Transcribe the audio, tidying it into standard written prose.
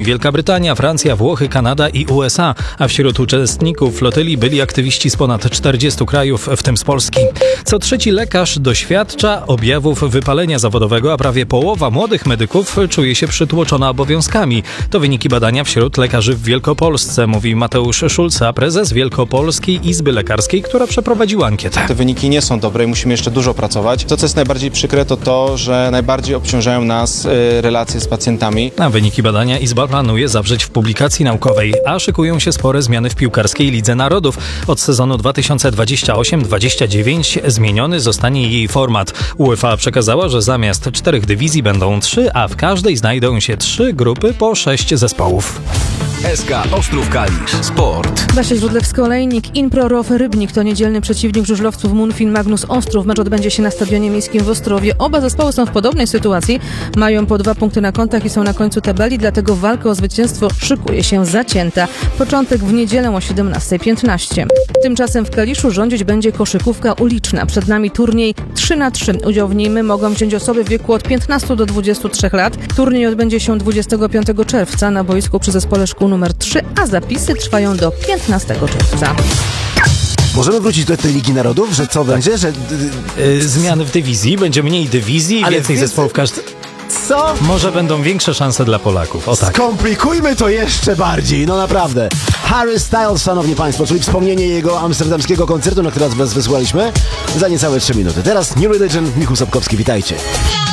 Wielka Brytania, Francja, Włochy, Kanada i USA, a wśród uczestników flotyli byli aktywiści z ponad 40 krajów, w tym z Polski. Co trzeci lekarz doświadcza objawów wypalenia zawodowego, a prawie połowa młodych medyków czuje się przytłoczona obowiązkami. To wyniki badania wśród lekarzy w Wielkopolsce, mówi Mateusz Szulca, prezes Wielkopolskiej Izby Lekarskiej, która przeprowadziła ankietę. Te wyniki nie są dobre i musimy jeszcze dużo pracować. To, co jest najbardziej przykre, to, że najbardziej obciążają nas relacje z pacjentami. A wyniki badania Izba planuje zawrzeć w publikacji naukowej, a szykują się spore zmiany w piłkarskiej Lidze Narodów. Od sezonu 2028-29 zmieniony zostanie jej format. UEFA przekazała, że zamiast 4 dywizji będą 3, a w każdej znajdą się 3 grupy po 6 zespołów. SK Ostrów Kalisz. Sport. Basia Źródlewska-Olejnik, Inpro ROW Rybnik to niedzielny przeciwnik żużlowców Munfin Magnus Ostrów. Mecz odbędzie się na Stadionie Miejskim w Ostrowie. Oba zespoły są w podobnej sytuacji. Mają po 2 punkty na kontach i są na końcu tabeli, dlatego walka o zwycięstwo szykuje się zacięta. Początek w niedzielę o 17:15. Tymczasem w Kaliszu rządzić będzie koszykówka uliczna. Przed nami turniej 3x3. Udział w nim mogą wziąć osoby w wieku od 15 do 23 lat. Turniej odbędzie się 25 czerwca na boisku przy zespole szkół numer 3, a zapisy trwają do 15 czerwca. Możemy wrócić do tej Ligi Narodów, że co będzie? Że Zmiany w dywizji, będzie mniej dywizji, więcej zespołów każdy. Co? Może będą większe szanse dla Polaków. O tak. Skomplikujmy to jeszcze bardziej, no naprawdę. Harry Styles, szanowni państwo, czyli wspomnienie jego amsterdamskiego koncertu, na który was wysłaliśmy za niecałe 3 minuty. Teraz New Religion, Michał Sapkowski, witajcie.